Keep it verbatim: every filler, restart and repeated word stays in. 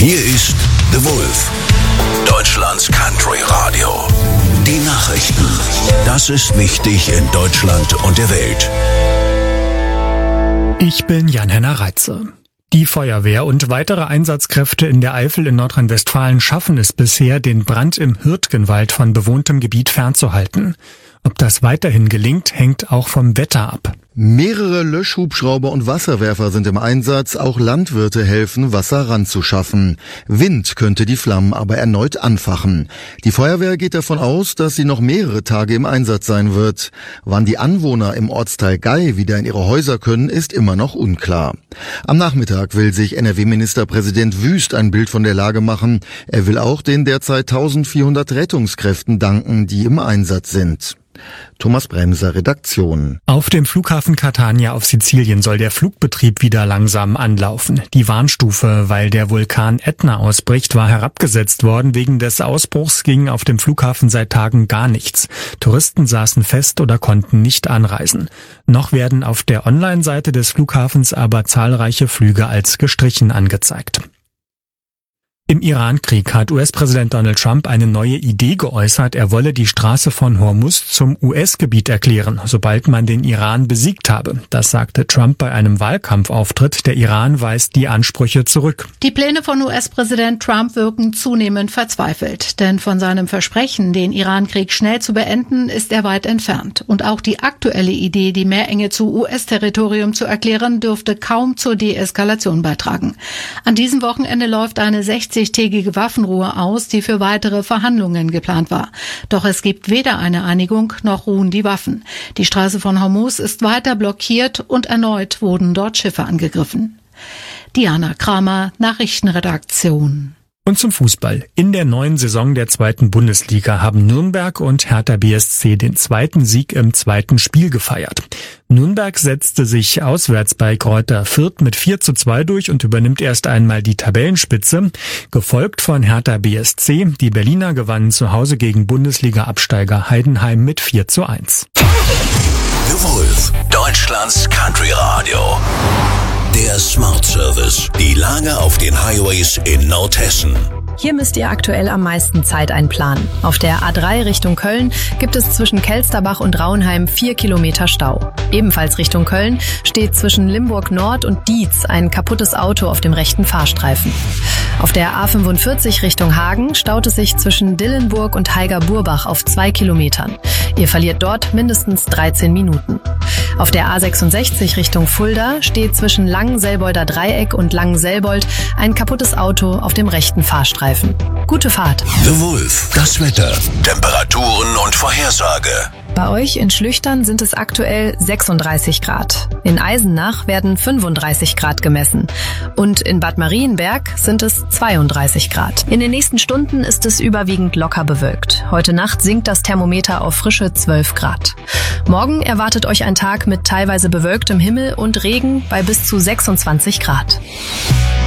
Hier ist The Wolf, Deutschlands Country Radio. Die Nachrichten. Das ist wichtig in Deutschland und der Welt. Ich bin Jan-Henner Reitze. Die Feuerwehr und weitere Einsatzkräfte in der Eifel in Nordrhein-Westfalen schaffen es bisher, den Brand im Hürtgenwald von bewohntem Gebiet fernzuhalten. Ob das weiterhin gelingt, hängt auch vom Wetter ab. Mehrere Löschhubschrauber und Wasserwerfer sind im Einsatz. Auch Landwirte helfen, Wasser ranzuschaffen. Wind könnte die Flammen aber erneut anfachen. Die Feuerwehr geht davon aus, dass sie noch mehrere Tage im Einsatz sein wird. Wann die Anwohner im Ortsteil Gay wieder in ihre Häuser können, ist immer noch unklar. Am Nachmittag will sich N R W-Ministerpräsident Wüst ein Bild von der Lage machen. Er will auch den derzeit eintausendvierhundert Rettungskräften danken, die im Einsatz sind. Thomas Bremser, Redaktion. Auf dem Flughafen Catania auf Sizilien soll der Flugbetrieb wieder langsam anlaufen. Die Warnstufe, weil der Vulkan Ätna ausbricht, war herabgesetzt worden. Wegen des Ausbruchs ging auf dem Flughafen seit Tagen gar nichts. Touristen saßen fest oder konnten nicht anreisen. Noch werden auf der Online-Seite des Flughafens aber zahlreiche Flüge als gestrichen angezeigt. Im Iran-Krieg hat U S-Präsident Donald Trump eine neue Idee geäußert. Er wolle die Straße von Hormuz zum U S-Gebiet erklären, sobald man den Iran besiegt habe. Das sagte Trump bei einem Wahlkampfauftritt. Der Iran weist die Ansprüche zurück. Die Pläne von U S-Präsident Trump wirken zunehmend verzweifelt. Denn von seinem Versprechen, den Iran-Krieg schnell zu beenden, ist er weit entfernt. Und auch die aktuelle Idee, die Meerenge zu U S-Territorium zu erklären, dürfte kaum zur Deeskalation beitragen. An diesem Wochenende läuft eine sechzigtägige Waffenruhe aus, die für weitere Verhandlungen geplant war. Doch es gibt weder eine Einigung noch ruhen die Waffen. Die Straße von Hormuz ist weiter blockiert und erneut wurden dort Schiffe angegriffen. Diana Kramer, Nachrichtenredaktion. Und zum Fußball. In der neuen Saison der zweiten Bundesliga haben Nürnberg und Hertha B S C den zweiten Sieg im zweiten Spiel gefeiert. Nürnberg setzte sich auswärts bei Greuther Fürth mit vier zu zwei durch und übernimmt erst einmal die Tabellenspitze, gefolgt von Hertha B S C. Die Berliner gewannen zu Hause gegen Bundesliga-Absteiger Heidenheim mit vier zu eins. The Wolf, Deutschlands Country Radio. Der Smart Service. Die Lage auf den Highways in Nordhessen. Hier müsst ihr aktuell am meisten Zeit einplanen. Auf der A drei Richtung Köln gibt es zwischen Kelsterbach und Raunheim vier Kilometer Stau. Ebenfalls Richtung Köln steht zwischen Limburg Nord und Dietz ein kaputtes Auto auf dem rechten Fahrstreifen. Auf der A fünfundvierzig Richtung Hagen staut es sich zwischen Dillenburg und Heiger-Burbach auf zwei Kilometern. Ihr verliert dort mindestens dreizehn Minuten. Auf der A sechsundsechzig Richtung Fulda steht zwischen Langenselbolder Dreieck und Langenselbold ein kaputtes Auto auf dem rechten Fahrstreifen. Gute Fahrt. The Wolf, das Wetter, Temperaturen und Vorhersage. Bei euch in Schlüchtern sind es aktuell sechsunddreißig Grad. In Eisenach werden fünfunddreißig Grad gemessen. Und in Bad Marienberg sind es zweiunddreißig Grad. In den nächsten Stunden ist es überwiegend locker bewölkt. Heute Nacht sinkt das Thermometer auf frische zwölf Grad. Morgen erwartet euch ein Tag mit teilweise bewölktem Himmel und Regen bei bis zu sechsundzwanzig Grad.